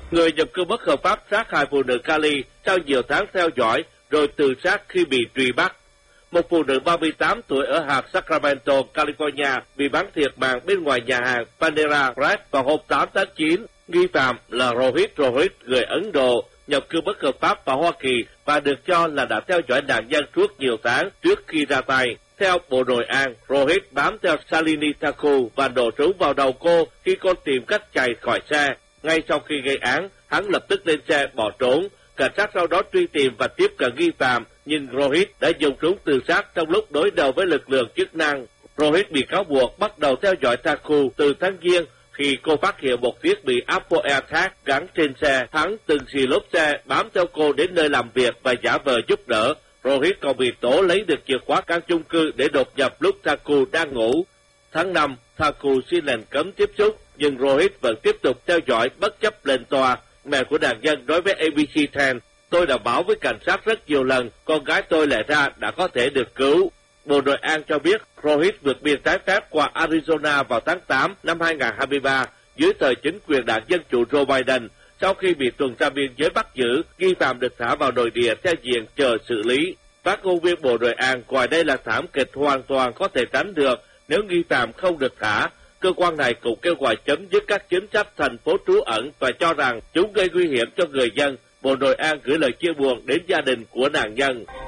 Người nhập cư bất hợp pháp sát hại phụ nữ Cali sau nhiều tháng theo dõi rồi tự sát khi bị truy bắt. Một phụ nữ 38 tuổi ở hạt Sacramento, California bị bắn thiệt mạng bên ngoài nhà hàng Panera Bread vào hôm 8 tháng 9. Nghi phạm là Rohit, người Ấn Độ, nhập cư bất hợp pháp vào Hoa Kỳ và được cho là đã theo dõi nạn nhân suốt nhiều tháng trước khi ra tay. Theo Bộ Nội an, Rohit bám theo Shalini Thakur và nổ súng vào đầu cô khi cô tìm cách chạy khỏi xe. Ngay sau khi gây án, hắn lập tức lên xe bỏ trốn. Cảnh sát sau đó truy tìm và tiếp cận nghi phạm, nhưng Rohit đã dùng súng tự sát trong lúc đối đầu với lực lượng chức năng. Rohit bị cáo buộc bắt đầu theo dõi Thakur từ tháng Giêng khi cô phát hiện một thiết bị Apple AirTag gắn trên xe. Hắn từng xì lốp xe bám theo cô đến nơi làm việc và giả vờ giúp đỡ. Rohit còn bị tố lấy được chìa khóa căn chung cư để đột nhập lúc Thakur đang ngủ. Tháng 5, Thakur xin lệnh cấm tiếp xúc, nhưng Rohit vẫn tiếp tục theo dõi bất chấp lên tòa. Mẹ của nạn nhân nói với ABC 10, tôi đã báo với cảnh sát rất nhiều lần, con gái tôi lẽ ra đã có thể được cứu. Bộ Nội an cho biết Rohit vượt biên trái phép qua Arizona vào tháng 8 năm 2023 dưới thời chính quyền đảng Dân Chủ Joe Biden. Sau khi bị tuần tra biên giới bắt giữ, nghi phạm được thả vào nội địa theo diện chờ xử lý. Phát ngôn viên Bộ Nội an gọi đây là thảm kịch hoàn toàn có thể tránh được nếu nghi phạm không được thả. Cơ quan này cũng kêu gọi chấm dứt các chính sách thành phố trú ẩn và cho rằng chúng gây nguy hiểm cho người dân. Bộ Nội an gửi lời chia buồn đến gia đình của nạn nhân.